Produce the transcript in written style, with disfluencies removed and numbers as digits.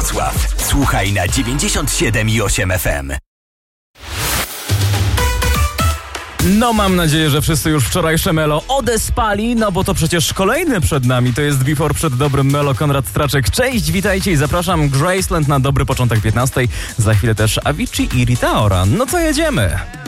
Wrocław. Słuchaj na 97,8 FM. No mam nadzieję, że wszyscy już wczorajsze Melo odespali, no bo to przecież kolejny przed nami. To jest Before przed dobrym Melo, Konrad Straczek. Cześć, witajcie i zapraszam Graceland na dobry początek 15. Za chwilę też Avicii i Rita Ora. No to jedziemy.